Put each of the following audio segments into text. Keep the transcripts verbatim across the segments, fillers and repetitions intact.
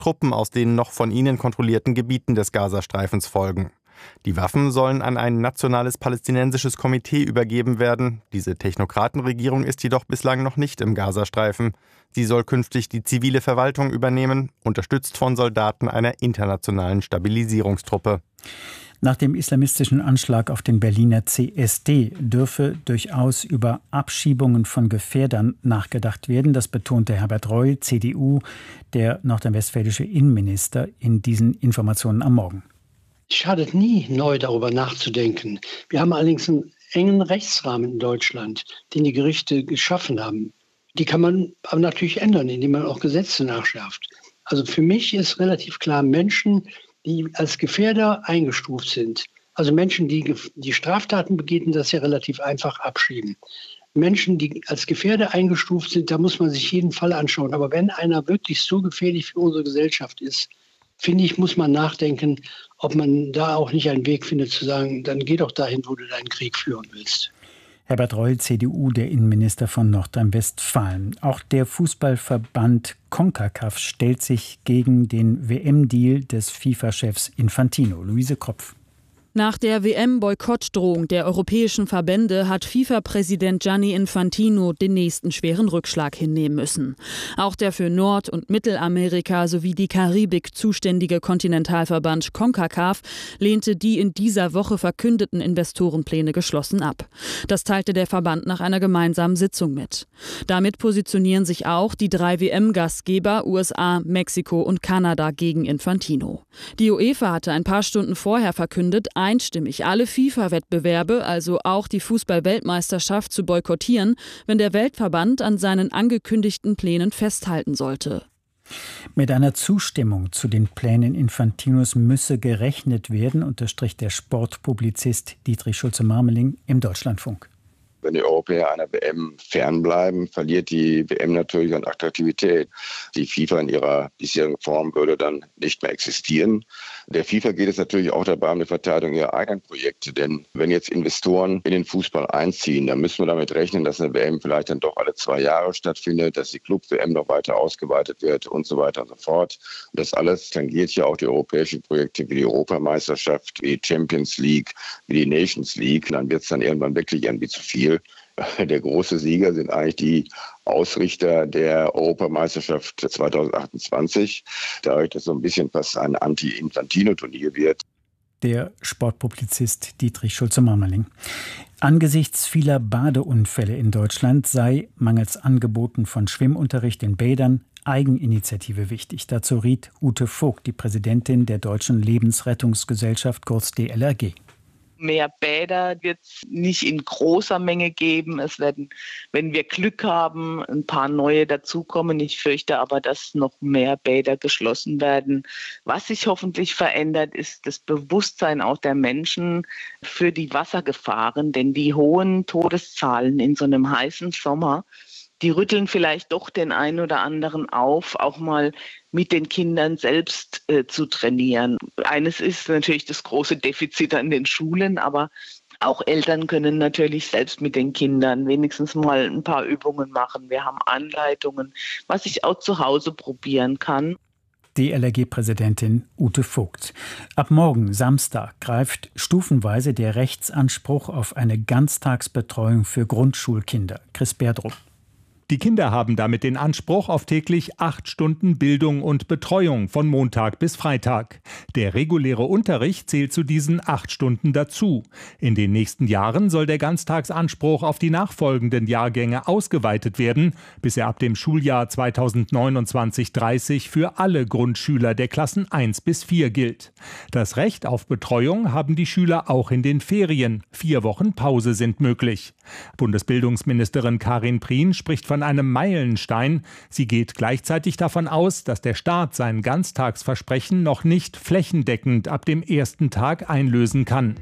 Truppen aus den noch von ihnen kontrollierten Gebieten des Gazastreifens folgen. Die Waffen sollen an ein nationales palästinensisches Komitee übergeben werden. Diese Technokratenregierung ist jedoch bislang noch nicht im Gazastreifen. Sie soll künftig die zivile Verwaltung übernehmen, unterstützt von Soldaten einer internationalen Stabilisierungstruppe. Nach dem islamistischen Anschlag auf den Berliner C S D dürfe durchaus über Abschiebungen von Gefährdern nachgedacht werden. Das betonte Herbert Reul, C D U, der nordrhein-westfälische Innenminister, in diesen Informationen am Morgen. Es schadet nie, neu darüber nachzudenken. Wir haben allerdings einen engen Rechtsrahmen in Deutschland, den die Gerichte geschaffen haben. Die kann man aber natürlich ändern, indem man auch Gesetze nachschärft. Also für mich ist relativ klar, Menschen, die als Gefährder eingestuft sind, also Menschen, die, die Straftaten begehen, das ja relativ einfach abschieben. Menschen, die als Gefährder eingestuft sind, da muss man sich jeden Fall anschauen. Aber wenn einer wirklich so gefährlich für unsere Gesellschaft ist, finde ich, muss man nachdenken, ob man da auch nicht einen Weg findet zu sagen, dann geh doch dahin, wo du deinen Krieg führen willst. Herbert Reul, C D U, der Innenminister von Nordrhein-Westfalen. Auch der Fußballverband CONCACAF stellt sich gegen den W M-Deal des FIFA-Chefs Infantino. Luise Kropf. Nach der W M-Boykottdrohung der europäischen Verbände hat FIFA-Präsident Gianni Infantino den nächsten schweren Rückschlag hinnehmen müssen. Auch der für Nord- und Mittelamerika sowie die Karibik zuständige Kontinentalverband CONCACAF lehnte die in dieser Woche verkündeten Investorenpläne geschlossen ab. Das teilte der Verband nach einer gemeinsamen Sitzung mit. Damit positionieren sich auch die drei W M-Gastgeber U S A, Mexiko und Kanada gegen Infantino. Die UEFA hatte ein paar Stunden vorher verkündet, einstimmig alle FIFA-Wettbewerbe, also auch die Fußball-Weltmeisterschaft, zu boykottieren, wenn der Weltverband an seinen angekündigten Plänen festhalten sollte. Mit einer Zustimmung zu den Plänen Infantinos müsse gerechnet werden, unterstrich der Sportpublizist Dietrich Schulze-Marmeling im Deutschlandfunk. Wenn die Europäer einer W M fernbleiben, verliert die W M natürlich an Attraktivität. Die FIFA in ihrer bisherigen Form würde dann nicht mehr existieren. Der FIFA geht es natürlich auch dabei um die Verteidigung ihrer eigenen Projekte. Denn wenn jetzt Investoren in den Fußball einziehen, dann müssen wir damit rechnen, dass eine W M vielleicht dann doch alle zwei Jahre stattfindet, dass die Club-W M noch weiter ausgeweitet wird und so weiter und so fort. Und das alles tangiert ja auch die europäischen Projekte wie die Europameisterschaft, wie die Champions League, wie die Nations League. Und dann wird es dann irgendwann wirklich irgendwie zu viel. Der große Sieger sind eigentlich die Ausrichter der Europameisterschaft zwanzig achtundzwanzig. Dadurch, dass so ein bisschen fast ein Anti-Infantino-Turnier wird. Der Sportpublizist Dietrich Schulze-Marmeling. Angesichts vieler Badeunfälle in Deutschland sei mangels Angeboten von Schwimmunterricht in Bädern Eigeninitiative wichtig. Dazu riet Ute Vogt, die Präsidentin der Deutschen Lebensrettungsgesellschaft, kurz D L R G. Mehr Bäder wird es nicht in großer Menge geben. Es werden, wenn wir Glück haben, ein paar neue dazukommen. Ich fürchte aber, dass noch mehr Bäder geschlossen werden. Was sich hoffentlich verändert, ist das Bewusstsein auch der Menschen für die Wassergefahren. Denn die hohen Todeszahlen in so einem heißen Sommer, die rütteln vielleicht doch den einen oder anderen auf, auch mal mit den Kindern selbst äh, zu trainieren. Eines ist natürlich das große Defizit an den Schulen, aber auch Eltern können natürlich selbst mit den Kindern wenigstens mal ein paar Übungen machen. Wir haben Anleitungen, was ich auch zu Hause probieren kann. D L R G-Präsidentin Ute Vogt. Ab morgen, Samstag, greift stufenweise der Rechtsanspruch auf eine Ganztagsbetreuung für Grundschulkinder. Chris Berdrup. Die Kinder haben damit den Anspruch auf täglich acht Stunden Bildung und Betreuung von Montag bis Freitag. Der reguläre Unterricht zählt zu diesen acht Stunden dazu. In den nächsten Jahren soll der Ganztagsanspruch auf die nachfolgenden Jahrgänge ausgeweitet werden, bis er ab dem Schuljahr zweitausendneunundzwanzig dreißig für alle Grundschüler der Klassen eins bis vier gilt. Das Recht auf Betreuung haben die Schüler auch in den Ferien. Vier Wochen Pause sind möglich. Bundesbildungsministerin Karin Prien spricht von einem Meilenstein. Sie geht gleichzeitig davon aus, dass der Staat sein Ganztagsversprechen noch nicht flächendeckend ab dem ersten Tag einlösen kann.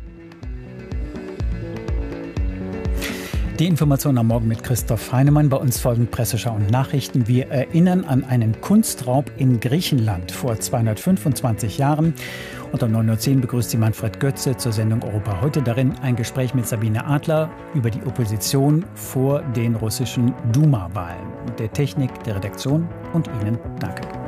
Die Information am Morgen mit Christoph Heinemann. Bei uns folgen Presseschau und Nachrichten. Wir erinnern an einen Kunstraub in Griechenland vor zweihundertfünfundzwanzig Jahren. Und um neun Uhr zehn begrüßt Sie Manfred Götze zur Sendung Europa heute. Darin ein Gespräch mit Sabine Adler über die Opposition vor den russischen Duma-Wahlen. Der Technik, der Redaktion und Ihnen danke.